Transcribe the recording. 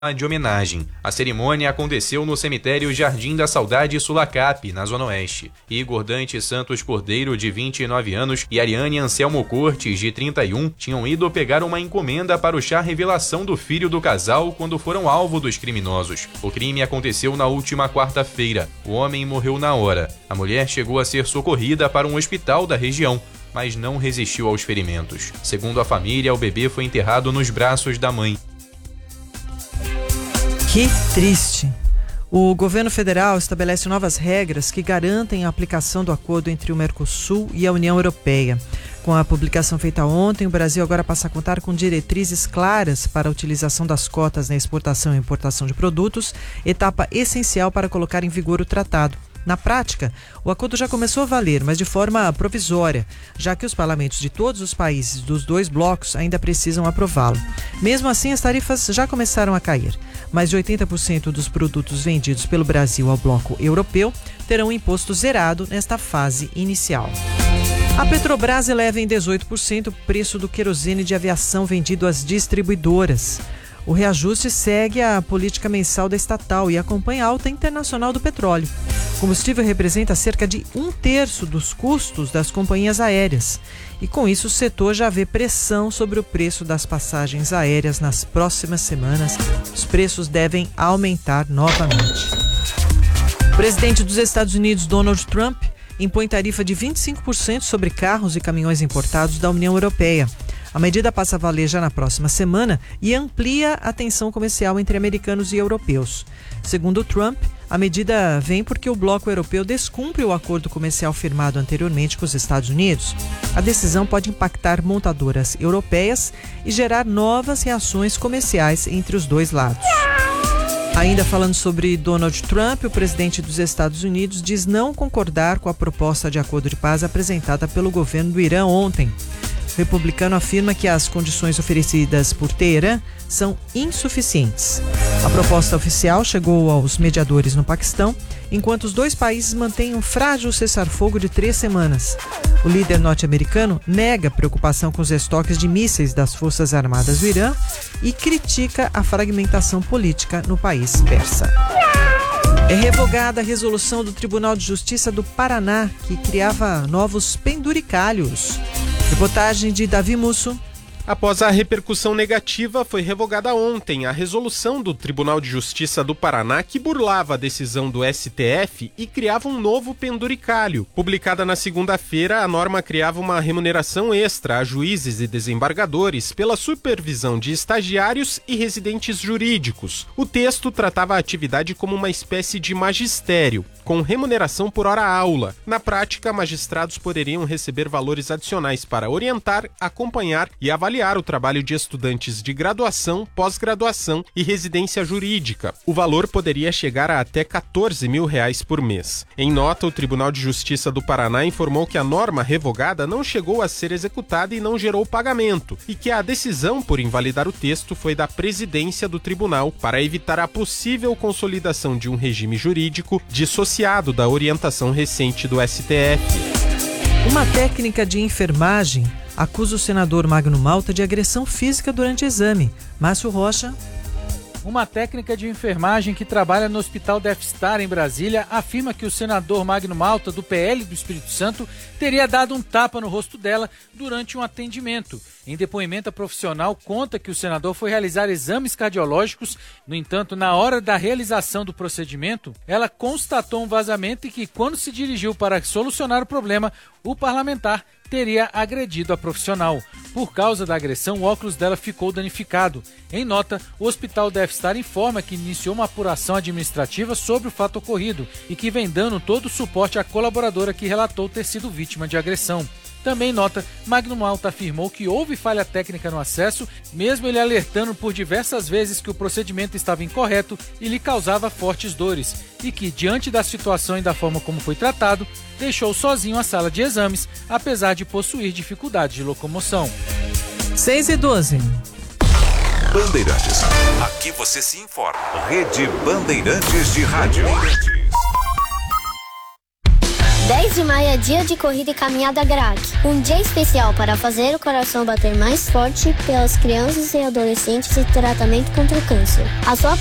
de homenagem. A cerimônia aconteceu no cemitério Jardim da Saudade Sulacap, na Zona Oeste. Igor Dante Santos Cordeiro, de 29 anos, e Ariane Anselmo Cortes, de 31, tinham ido pegar uma encomenda para o chá revelação do filho do casal quando foram alvo dos criminosos. O crime aconteceu na última quarta-feira. O homem morreu na hora. A mulher chegou a ser socorrida para um hospital da região, mas não resistiu aos ferimentos. Segundo a família, o bebê foi enterrado nos braços da mãe. Que triste. O governo federal estabelece novas regras que garantem a aplicação do acordo entre o Mercosul e a União Europeia. Com a publicação feita ontem, o Brasil agora passa a contar com diretrizes claras para a utilização das cotas na exportação e importação de produtos, etapa essencial para colocar em vigor o tratado. Na prática, o acordo já começou a valer, mas de forma provisória, já que os parlamentos de todos os países dos dois blocos ainda precisam aprová-lo. Mesmo assim, as tarifas já começaram a cair. Mais de 80% dos produtos vendidos pelo Brasil ao bloco europeu terão um imposto zerado nesta fase inicial. A Petrobras eleva em 18% o preço do querosene de aviação vendido às distribuidoras. O reajuste segue a política mensal da estatal e acompanha a alta internacional do petróleo. O combustível representa cerca de 1/3 dos custos das companhias aéreas. E com isso, o setor já vê pressão sobre o preço das passagens aéreas nas próximas semanas. Os preços devem aumentar novamente. O presidente dos Estados Unidos, Donald Trump, impõe tarifa de 25% sobre carros e caminhões importados da União Europeia. A medida passa a valer já na próxima semana e amplia a tensão comercial entre americanos e europeus. Segundo Trump, a medida vem porque o bloco europeu descumpre o acordo comercial firmado anteriormente com os Estados Unidos. A decisão pode impactar montadoras europeias e gerar novas reações comerciais entre os dois lados. Ainda falando sobre Donald Trump, o presidente dos Estados Unidos diz não concordar com a proposta de acordo de paz apresentada pelo governo do Irã ontem. O republicano afirma que as condições oferecidas por Teherã são insuficientes. A proposta oficial chegou aos mediadores no Paquistão, enquanto os dois países mantêm um frágil cessar-fogo de 3 semanas. O líder norte-americano nega preocupação com os estoques de mísseis das Forças Armadas do Irã e critica a fragmentação política no país persa. É revogada a resolução do Tribunal de Justiça do Paraná, que criava novos penduricalhos. Reportagem de Davi Musso. Após a repercussão negativa, foi revogada ontem a resolução do Tribunal de Justiça do Paraná que burlava a decisão do STF e criava um novo penduricalho. Publicada na segunda-feira, a norma criava uma remuneração extra a juízes e desembargadores pela supervisão de estagiários e residentes jurídicos. O texto tratava a atividade como uma espécie de magistério, com remuneração por hora-aula. Na prática, magistrados poderiam receber valores adicionais para orientar, acompanhar e avaliar o trabalho de estudantes de graduação, pós-graduação e residência jurídica. O valor poderia chegar a até R$14 mil por mês. Em nota, o Tribunal de Justiça do Paraná informou que a norma revogada não chegou a ser executada e não gerou pagamento, e que a decisão por invalidar o texto foi da presidência do tribunal para evitar a possível consolidação de um regime jurídico dissociado da orientação recente do STF. Uma técnica de enfermagem acusa o senador Magno Malta de agressão física durante exame. Márcio Rocha. Uma técnica de enfermagem que trabalha no Hospital Death Star, em Brasília, afirma que o senador Magno Malta, do PL do Espírito Santo, teria dado um tapa no rosto dela durante um atendimento. Em depoimento, a profissional conta que o senador foi realizar exames cardiológicos. No entanto, na hora da realização do procedimento, ela constatou um vazamento e que, quando se dirigiu para solucionar o problema, o parlamentar teria agredido a profissional. Por causa da agressão, o óculos dela ficou danificado. Em nota, o Hospital Death Star informa que iniciou uma apuração administrativa sobre o fato ocorrido e que vem dando todo o suporte à colaboradora que relatou ter sido vítima de agressão. Também em nota, Magno Malta afirmou que houve falha técnica no acesso, mesmo ele alertando por diversas vezes que o procedimento estava incorreto e lhe causava fortes dores, e que, diante da situação e da forma como foi tratado, deixou sozinho a sala de exames, apesar de possuir dificuldade de locomoção. 6h12. Bandeirantes. Aqui você se informa. Rede Bandeirantes de Rádio. 10 de maio é dia de corrida e caminhada GRAC. Um dia especial para fazer o coração bater mais forte pelas crianças e adolescentes em tratamento contra o câncer. A sua